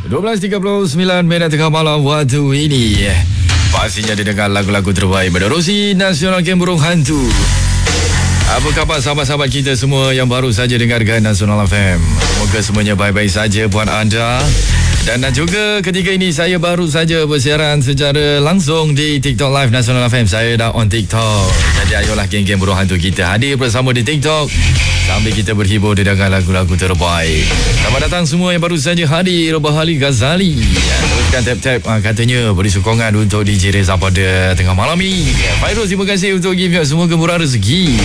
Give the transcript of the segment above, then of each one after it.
12.39 minit tengah malam waktu ini. Pastinya didengar lagu-lagu terbaik menerusi Nasional Geng Burung Hantu. Apa khabar sahabat-sahabat kita semua yang baru saja dengarkan Nasional FM? Semoga semuanya baik-baik saja buat anda. Dan juga ketika ini saya baru saja bersiaran secara langsung di TikTok Live Nasional FM. Saya dah on TikTok. Jadi ayolah geng-geng Burung Hantu kita hadir bersama di TikTok sambil kita berhibur dengan lagu-lagu terbaik. Selamat datang semua yang baru saja hadir. Bahali Ghazali teruskan tap-tap katanya beri sokongan untuk DJ Reza pada tengah malam ini. Fairuz, terima kasih untuk gift. Semoga murah rezeki.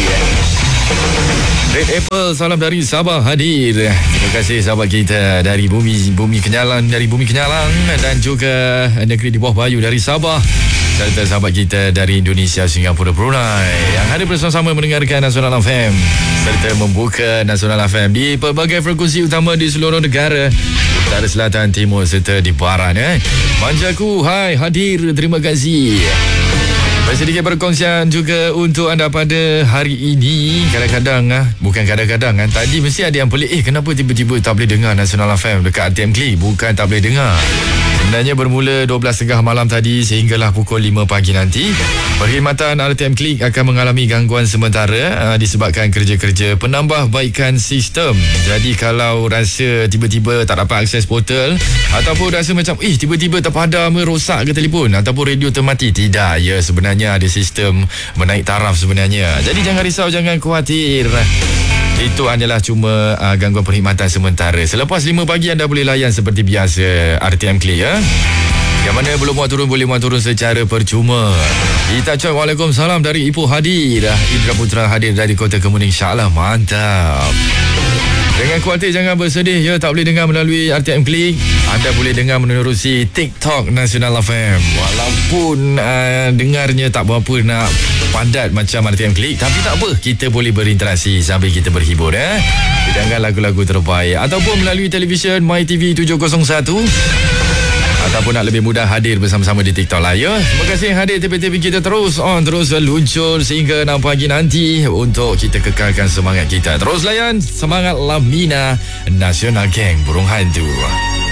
Red Apple, salam dari Sabah hadir. Terima kasih sahabat kita dari Bumi Kenyalang, dan juga negeri di bawah Bayu dari Sabah, serta sahabat kita dari Indonesia, Singapura, Brunei yang hadir bersama-sama mendengarkan Nasional FM serta membuka Nasional FM di pelbagai frekuensi utama di seluruh negara, utara, selatan, timur serta di barat. Manjaku, hai, hadir, terima kasih. Sedikit perkongsian juga untuk anda pada hari ini. Bukan kadang-kadang tadi mesti ada yang pelik, kenapa tiba-tiba tak boleh dengar Nasional FM dekat RTM Klik? Bukan tak boleh dengar, sebenarnya bermula 12.30 malam tadi sehinggalah pukul 5 pagi nanti, perkhidmatan RTM Klik akan mengalami gangguan sementara disebabkan kerja-kerja penambahbaikan sistem. Jadi kalau rasa tiba-tiba tak dapat akses portal, ataupun rasa macam tiba-tiba terpadam, rosak ke telefon ataupun radio termati, tidak, ya sebenarnya ada sistem menaik taraf sebenarnya. Jadi jangan risau, jangan khawatir. Itu hanyalah cuma gangguan perkhidmatan sementara. Selepas 5 pagi anda boleh layan seperti biasa RTM Klik, ya. Yang mana belum muat turun boleh muat turun secara percuma. Kita cakap waalaikumsalam dari Ipoh hadir. Indra Putra hadir dari Kota Kemuning, insya-Allah mantap. Jangan khawatir, jangan bersedih, ya tak boleh dengar melalui RTM Klik. Anda boleh dengar menerusi TikTok Nasional FM. Walaupun dengarnya tak berapa nak padat macam RTM Klik, tapi tak apa, kita boleh berinteraksi sambil kita berhibur, dengan lagu-lagu terbaik. Ataupun melalui televisyen MyTV 701, ataupun nak lebih mudah hadir bersama-sama di TikTok lah, ya. Terima kasih hadir TV-TV kita terus luncur sehingga 6 pagi nanti untuk kita kekalkan semangat kita. Terus layan semangat Lamina Nasional Geng Burung Hantu.